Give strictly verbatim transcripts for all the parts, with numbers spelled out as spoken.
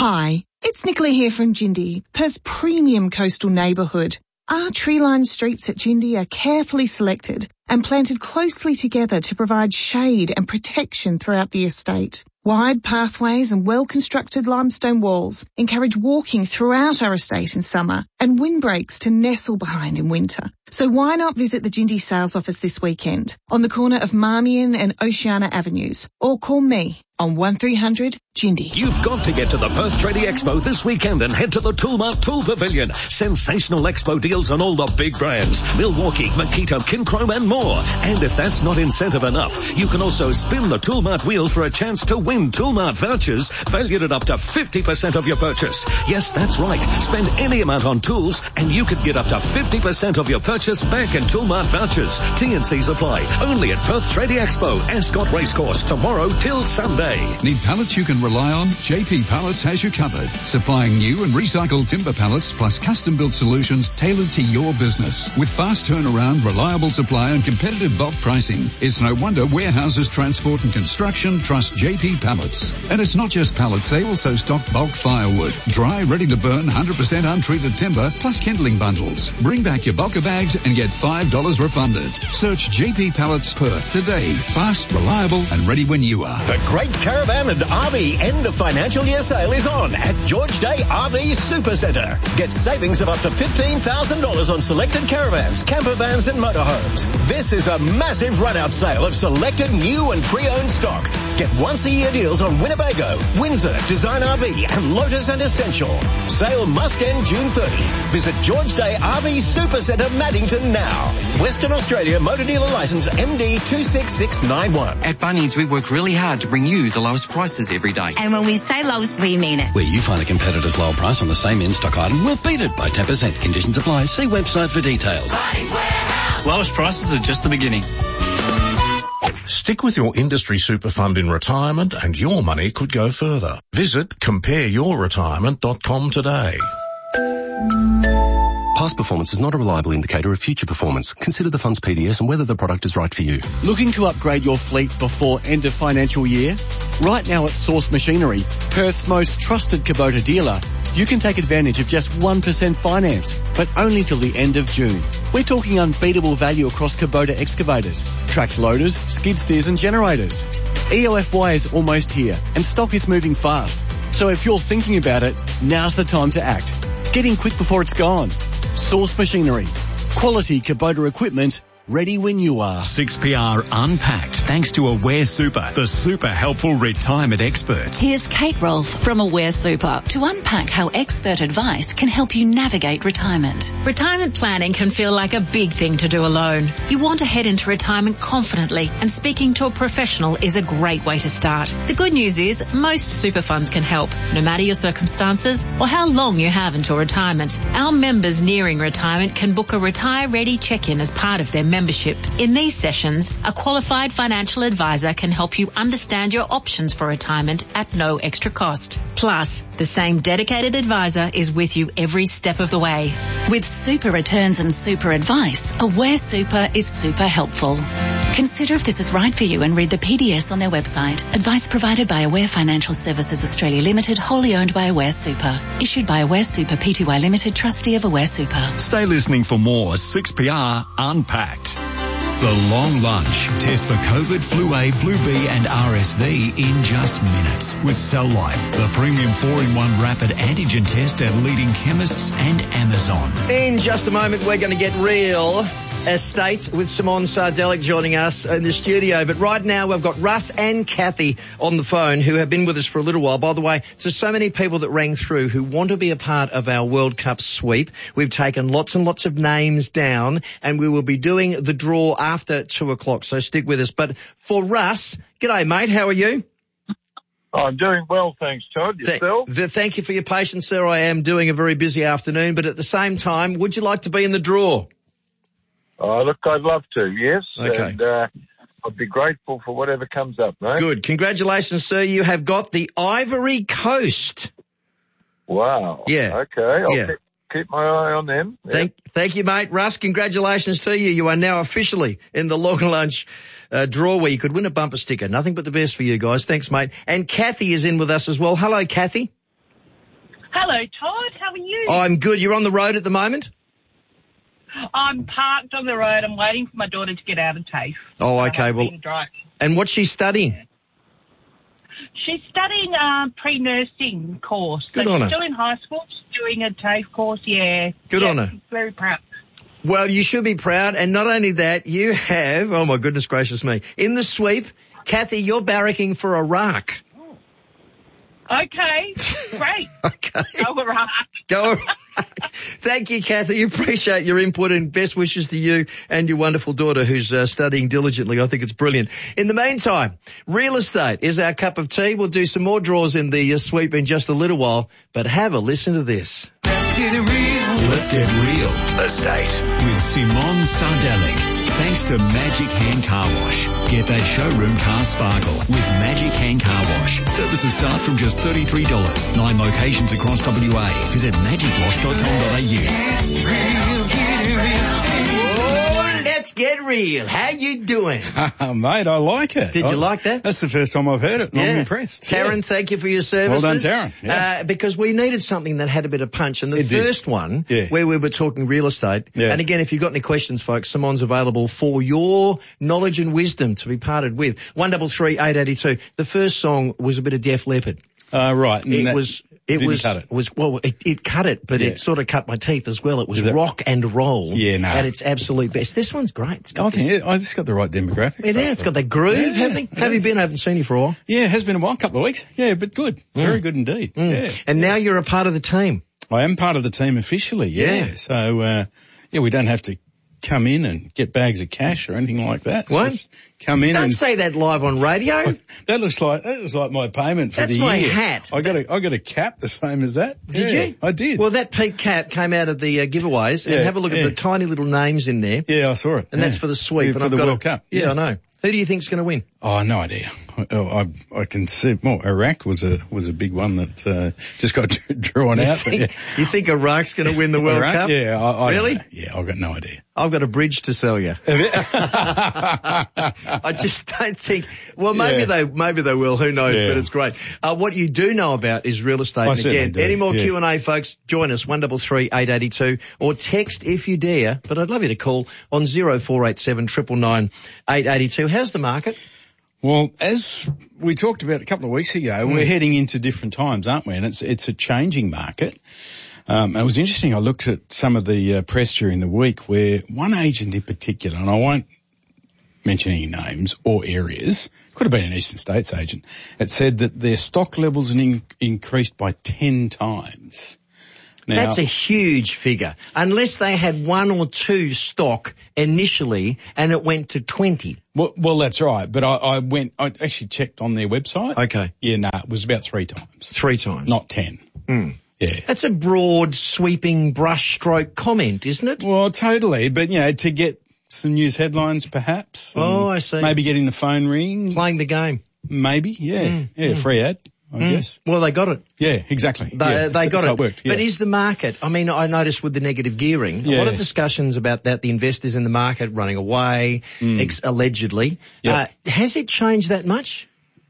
Hi, it's Nicola here from Jindy, Perth's premium coastal neighbourhood. Our tree-lined streets at Jindy are carefully selected and planted closely together to provide shade and protection throughout the estate. Wide pathways and well-constructed limestone walls encourage walking throughout our estate in summer and windbreaks to nestle behind in winter. So why not visit the Jindy sales office this weekend on the corner of Marmion and Oceana Avenues, or call me on one three hundred Jindy. You've got to get to the Perth Tradie Expo this weekend and head to the Toolmart Tool Pavilion. Sensational expo deals on all the big brands. Milwaukee, Makita, Kinchrome and more. And if that's not incentive enough, you can also spin the Toolmart wheel for a chance to win Toolmart vouchers valued at up to fifty percent of your purchase. Yes, that's right. Spend any amount on tools and you could get up to fifty percent of your purchase back in Toolmart vouchers. T and Cs apply. Only at Perth Tradie Expo, Ascot Racecourse, tomorrow till Sunday. Need pallets you can rely on? J P Pallets has you covered. Supplying new and recycled timber pallets plus custom-built solutions tailored to your business. With fast turnaround, reliable supply and competitive bulk pricing, it's no wonder warehouses, transport and construction trust J P Pallets. And it's not just pallets, they also stock bulk firewood, dry, ready to burn, one hundred percent untreated timber, plus kindling bundles. Bring back your bulker bags and get five dollars refunded. Search J P Pallets Perth today. Fast, reliable and ready when you are. The Great Caravan and R V end of financial year sale is on at George Day R V Supercentre. Get savings of up to fifteen thousand dollars on selected caravans, camper vans and motorhomes. This is a massive run-out sale of selected new and pre-owned stock. Get once-a-year deals on Winnebago, Windsor, Design R V and Lotus and Essential. Sale must end June thirtieth. Visit George Day R V Supercentre Maddington now. Western Australia Motor Dealer Licence M D two six six nine one. At Bunnings, we work really hard to bring you the lowest prices every day. And when we say lowest, we mean it. Where you find a competitor's lower price on the same in-stock item, we'll beat it by ten percent. Conditions apply. See website for details. Bunnings Warehouse. Lowest prices are just the beginning. Stick with your industry super fund in retirement and your money could go further. Visit compare your retirement dot com today. Past performance is not a reliable indicator of future performance. Consider the fund's P D S and whether the product is right for you. Looking to upgrade your fleet before end of financial year? Right now at Source Machinery, Perth's most trusted Kubota dealer, you can take advantage of just one percent finance, but only till the end of June. We're talking unbeatable value across Kubota excavators, tracked loaders, skid steers and generators. E O F Y is almost here and stock is moving fast. So if you're thinking about it, now's the time to act. Get in quick before it's gone. Source Machinery. Quality Kubota equipment, ready when you are. six P R Unpacked, thanks to Aware Super, the super helpful retirement experts. Here's Kate Rolfe from Aware Super to unpack how expert advice can help you navigate retirement. Retirement planning can feel like a big thing to do alone. You want to head into retirement confidently, and speaking to a professional is a great way to start. The good news is most super funds can help, no matter your circumstances or how long you have until retirement. Our members nearing retirement can book a Retire Ready check-in as part of their membership. In these sessions, a qualified financial advisor can help you understand your options for retirement at no extra cost. Plus, the same dedicated advisor is with you every step of the way. With super returns and super advice, Aware Super is super helpful. Consider if this is right for you and read the P D S on their website. Advice provided by Aware Financial Services Australia Limited, wholly owned by Aware Super. Issued by Aware Super Pty Limited, trustee of Aware Super. Stay listening for more six P R Unpacked. The long lunch. Test for COVID, flu A, flu B and R S V in just minutes with Cell Life, the premium four in one rapid antigen test at leading chemists and Amazon. In just a moment, we're going to get real estate with Simone Sardelic joining us in the studio. But right now, we've got Russ and Kathy on the phone who have been with us for a little while. By the way, to so many people that rang through who want to be a part of our World Cup sweep, we've taken lots and lots of names down and we will be doing the draw after two o'clock. So stick with us. But for Russ, g'day, mate. How are you? I'm doing well, thanks, Todd. Yourself? Th- thank you for your patience, sir. I am doing a very busy afternoon, but at the same time, would you like to be in the draw? Oh, look, I'd love to, yes. Okay. And uh, I'd be grateful for whatever comes up, mate. Good. Congratulations, sir. You have got the Ivory Coast. Wow. Yeah. Okay. I'll yeah. keep, keep my eye on them. Yeah. Thank, thank you, mate. Russ, congratulations to you. You are now officially in the long lunch uh, draw where you could win a bumper sticker. Nothing but the best for you guys. Thanks, mate. And Kathy is in with us as well. Hello, Kathy. Hello, Todd. How are you? I'm good. You're on the road at the moment? I'm parked on the road. I'm waiting for my daughter to get out of TAFE. Oh, okay. Um, Well, and what's she studying? She's studying a pre-nursing course. Good so on she's her. still in high school. She's doing a TAFE course, yeah. Good yeah, on her. she's very proud. Well, you should be proud. And not only that, you have, oh my goodness gracious me, in the sweep, Kathy, you're barracking for Iraq. Okay, great. Okay. Go Iraq. Go. Thank you, Kathy. Appreciate your input and best wishes to you and your wonderful daughter who's uh, studying diligently. I think it's brilliant. In the meantime, real estate is our cup of tea. We'll do some more draws in the uh, sweep in just a little while, but have a listen to this. Let's get real. Let's get real estate with Simon Sardelli. Thanks to Magic Hand Car Wash. Get that showroom car sparkle with Magic Hand Car Wash. Services start from just thirty-three dollars. Nine locations across W A. Visit magic wash dot com dot a u. Oh, let's get real. How you doing? Mate, I like it. Did you I, like that? That's the first time I've heard it, and Yeah. I'm impressed. Taryn, Yeah. thank you for your services. Well done, Taryn. Yeah. Uh, because we needed something that had a bit of punch. And the It did. first one, Yeah. where we were talking real estate, Yeah. and again, if you've got any questions, folks, Simon's available for your knowledge and wisdom to be parted with. one double three eight eighty two. The first song was a bit of Def Leppard. Uh, right. and It that was, it didn't was, cut it. was, well, it, it cut it, but Yeah. it sort of cut my teeth as well. It was Is it- rock and roll. Yeah, no. At its absolute best. This one's great. It's got I this- think it, I just got the right demographic. it has. It's got that groove, Yeah, hasn't it? Have you been? I haven't seen you for a while. Yeah, it has been a while, couple of weeks. Yeah, but good. Very good indeed. Mm. Yeah. And now you're a part of the team. I am part of the team officially, yeah. Yeah. So, uh, yeah, we don't have to come in and get bags of cash or anything like that. What? Just come in Don't and... say that live on radio. That looks like, that looks like my payment for That's the my year. hat. I got a, I got a cap the same as that. Did Yeah, you? I did. Well, that peak cap came out of the uh, giveaways. And Yeah, have a look yeah. at the tiny little names in there. yeah, I saw it. And yeah. that's for the sweep. Yeah, and for I've the got World a, Cup. Yeah, I know. Who do you think's going to win? Oh, no idea. I, I, I can see. Well, Iraq was a was a big one that uh, just got drawn You out. think, yeah. you think Iraq's going to win the World Iraq? Cup? Yeah, I, I Really? don't know. Yeah, I've got no idea. I've got a bridge to sell you. I just don't think. Well, maybe Yeah. they maybe they will. Who knows? Yeah. But it's great. Uh, what you do know about is real estate. I And certainly again, do, any more yeah. Q and A, folks? Join us one double three eight eighty two or text if you dare. But I'd love you to call on zero four eight seven triple nine eight eighty two. How's the market? Well, as we talked about a couple of weeks ago, Mm. we're heading into different times, aren't we? And it's it's a changing market. Um, it was interesting. I looked at some of the uh, press during the week where one agent in particular, and I won't mention any names or areas, could have been an Eastern States agent, it said that their stock levels had in, increased by ten times. Now, That's a huge figure. Unless they had one or two stock initially and it went to twenty. well, well, that's right. But I, I went, I actually checked on their website. Okay. Yeah, no, it was about three times, Three times. not ten. Mm. Yeah. That's a broad, sweeping brushstroke comment, isn't it? Well, totally. But, you know, to get some news headlines perhaps. and Oh, I see. Maybe getting the phone ring. Playing the game. Maybe, yeah. Mm, yeah, mm. free ad, I Mm. guess. Well, they got it. Yeah, exactly. They, yeah, they got so it. it worked, yeah. But is the market, I mean, I noticed with the negative gearing, a Yeah. lot of discussions about that, the investors in the market running away, Mm. ex- allegedly. Yep. Uh, has it changed that much?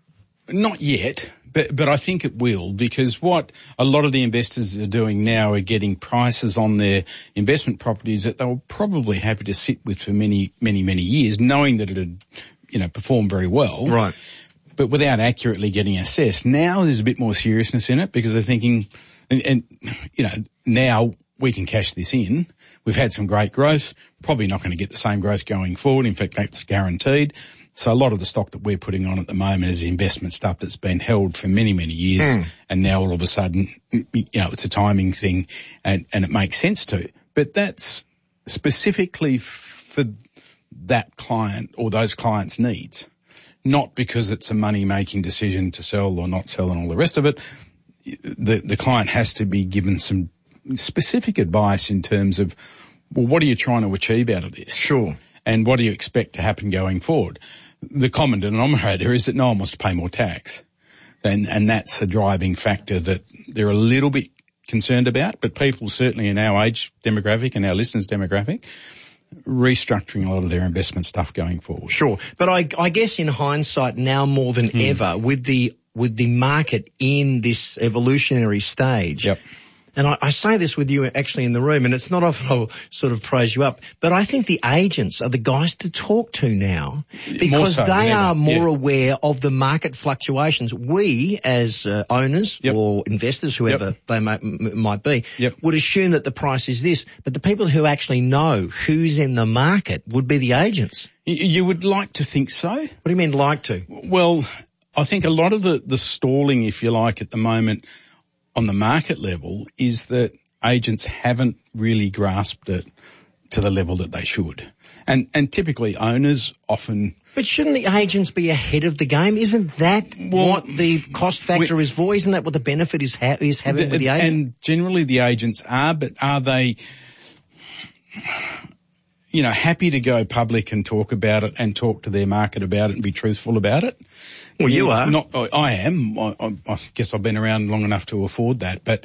Not yet, but but I think it will, because what a lot of the investors are doing now are getting prices on their investment properties that they were probably happy to sit with for many, many, many years, knowing that it had, you know, performed very well. Right. But without accurately getting assessed. Now there's a bit more seriousness in it because they're thinking, and, and you know, now we can cash this in. We've had some great growth, probably not going to get the same growth going forward. In fact, that's guaranteed. So a lot of the stock that we're putting on at the moment is investment stuff that's been held for many, many years. Mm. And now all of a sudden, you know, it's a timing thing and, and it makes sense to. But that's specifically for that client or those clients' needs, not because it's a money-making decision to sell or not sell and all the rest of it. The, the client has to be given some specific advice in terms of, well, what are you trying to achieve out of this? Sure. And what do you expect to happen going forward? The common denominator is that no one wants to pay more tax. And, and that's a driving factor that they're a little bit concerned about, but people certainly in our age demographic and our listeners demographic, restructuring a lot of their investment stuff going forward. Sure. But I, I guess in hindsight now more than Mm. ever with the with the market in this evolutionary stage, Yep. and I, I say this with you actually in the room, and it's not often I'll sort of praise you up, but I think the agents are the guys to talk to now because so they are ever. more yeah. aware of the market fluctuations. We, as uh, owners yep. or investors, whoever yep. they might, m- might be, yep. would assume that the price is this, but the people who actually know who's in the market would be the agents. You would like to think so. What do you mean like to? Well, I think a lot of the, the stalling, if you like, at the moment on the market level is that agents haven't really grasped it to the level that they should. And and typically owners often... But shouldn't the agents be ahead of the game? Isn't that well, what the cost factor is for? Isn't that what the benefit is, ha- is having the, with the agent? And generally the agents are, but are they... you know, happy to go public and talk about it and talk to their market about it and be truthful about it? Well, you are. Not, I am. I, I, I guess I've been around long enough to afford that, but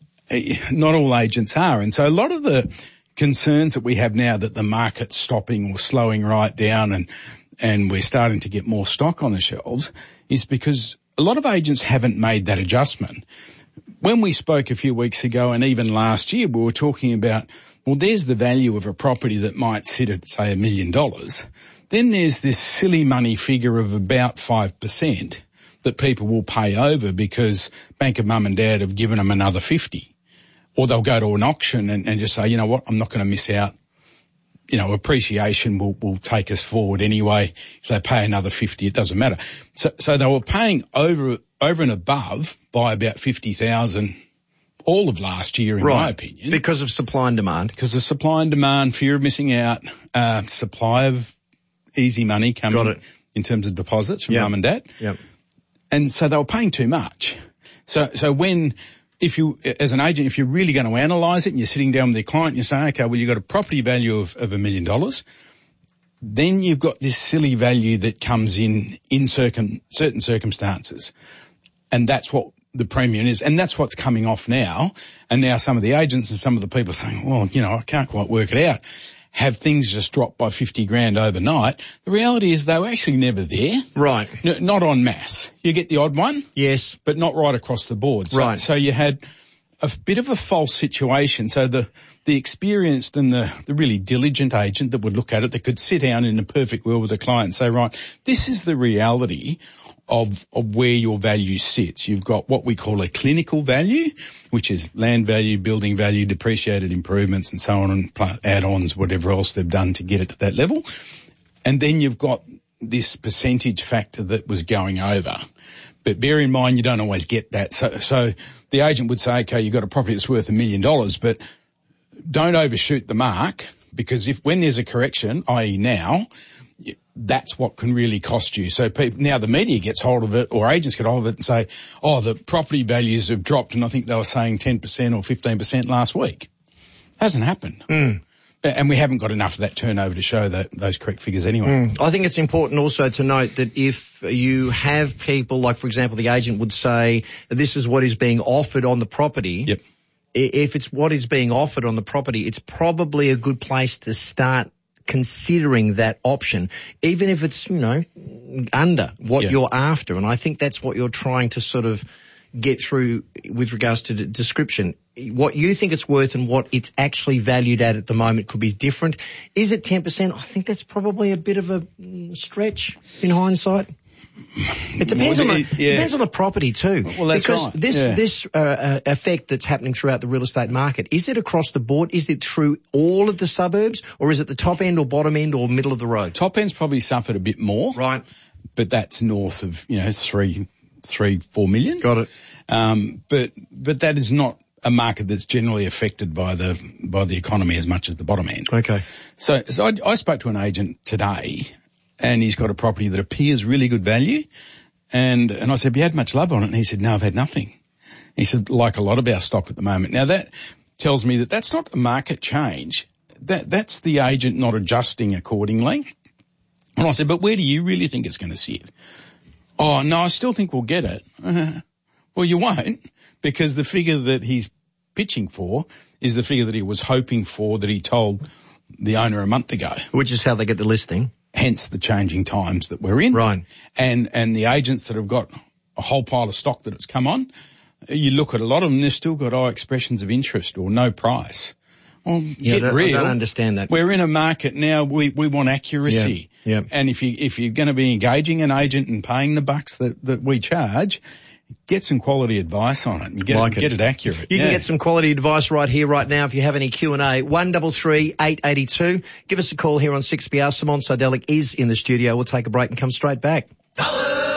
not all agents are. And so a lot of the concerns that we have now that the market's stopping or slowing right down and, and we're starting to get more stock on the shelves is because a lot of agents haven't made that adjustment. When we spoke a few weeks ago and even last year, we were talking about, well, there's the value of a property that might sit at, say, a million dollars. Then there's this silly money figure of about five percent that people will pay over because Bank of Mum and Dad have given them another fifty. Or they'll go to an auction and, and just say, you know what, I'm not going to miss out. You know, appreciation will, will take us forward anyway. If they pay another fifty, it doesn't matter. So, so they were paying over, over and above by about fifty thousand all of last year, in right. my opinion. Because of supply and demand. Because of supply and demand, fear of missing out, uh, supply of easy money coming Got it. in terms of deposits from yep. mum and dad. Yep. And so they were paying too much. So, so when, if you, as an agent, if you're really going to analyse it and you're sitting down with your client and you say, okay, well, you've got a property value of, of a million dollars, then you've got this silly value that comes in, in circum, certain circumstances. And that's what the premium is. And that's what's coming off now. And now some of the agents and some of the people are saying, well, you know, I can't quite work it out. Have things just dropped by fifty grand overnight? The reality is they were actually never there. Right. No, not en masse. You get the odd one. Yes. But not right across the board. So, right. So you had a bit of a false situation. So the, the experienced and the, the really diligent agent that would look at it, that could sit down in a perfect world with a client and say, right, this is the reality of, of where your value sits. You've got what we call a clinical value, which is land value, building value, depreciated improvements and so on, and add-ons, whatever else they've done to get it to that level. And then you've got this percentage factor that was going over. But bear in mind, you don't always get that. So, so the agent would say, okay, you've got a property that's worth a million dollars, but don't overshoot the mark, because if, when there's a correction, that is now, that's what can really cost you. So people, now the media gets hold of it, or agents get hold of it and say, oh, the property values have dropped, and I think they were saying ten percent or fifteen percent last week. Hasn't happened. Mm. And we haven't got enough of that turnover to show that, those correct figures anyway. Mm. I think it's important also to note that if you have people, like for example, the agent would say, this is what is being offered on the property. Yep. If it's what is being offered on the property, it's probably a good place to start considering that option, even if it's, you know, under what yeah. you're after. And I think that's what you're trying to sort of get through with regards to the description. What you think it's worth and what it's actually valued at at the moment could be different. Is it ten percent? I think that's probably a bit of a stretch in hindsight. It depends well, on the yeah. depends on the property too. Well, that's because right. this yeah. this uh, uh, effect that's happening throughout the real estate market, is it across the board? Is it through all of the suburbs, or is it the top end or bottom end or middle of the road? Top end's probably suffered a bit more, right? But that's north of you know three, three, four million. Got it. Um, but but that is not a market that's generally affected by the by the economy as much as the bottom end. Okay. So so I, I spoke to an agent today, and he's got a property that appears really good value. And, and I said, have you had much love on it? And he said, no, I've had nothing. He said, like a lot of our stock at the moment. Now that tells me that that's not a market change. That, that's the agent not adjusting accordingly. And I said, but where do you really think it's going to sit? Oh, no, I still think we'll get it. Uh, well, you won't, because the figure that he's pitching for is the figure that he was hoping for, that he told the owner a month ago. Which is how they get the listing. Hence the changing times that we're in. Right. And, and the agents that have got a whole pile of stock that it's come on, you look at a lot of them, they've still got high expressions of interest or no price. Well, yeah, get that, real. I don't understand that. We're in a market now, we, we want accuracy. Yeah, yeah. And if you, if you're going to be engaging an agent and paying the bucks that, that we charge, get some quality advice on it and get, like it, get it accurate. You yeah. can get some quality advice right here, right now. If you have any Q and A, one double three eight eighty two. Give us a call here on six P R. Simon Sidelic is in the studio. We'll take a break and come straight back.